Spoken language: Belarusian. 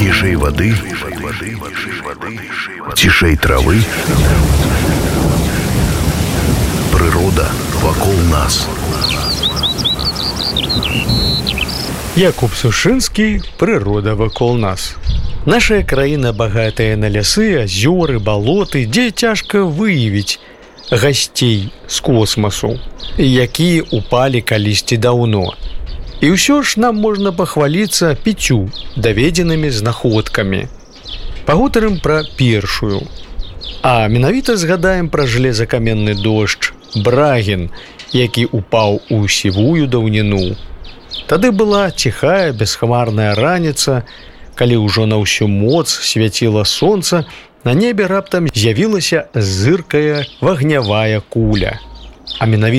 ніжэй вады, цішэй травы. Прырода вакол нас. Якуб Сушынскі, «Прырода вакол нас». Нашая краіна багатая на лясы, азёры, балоты, дзе цяжка выявіць гасцей з космасу, якія упалі калісьці даўно. І ўсё ж нам можна пахваліцца 5 даведзенымі знаходкамі. Пагутарым пра першую. А менавіта згадаем пра жалезакаменны дождж Брагін, які упаў у сівую даўніну. Тады была ціхая, бесхмарная раніца, калі ўжо на ўсю моц свяціла сонца, на небе раптам з'явілася зыркая вагнявая куля. А менавіта